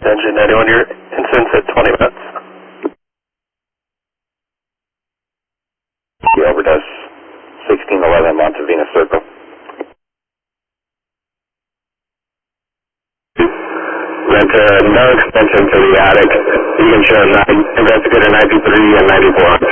Engine 91, your incident's at 20 minutes. The overdose, 1611 Montevina Circle. Vent, no extension to the attic. You can show investigator 93 and 94 on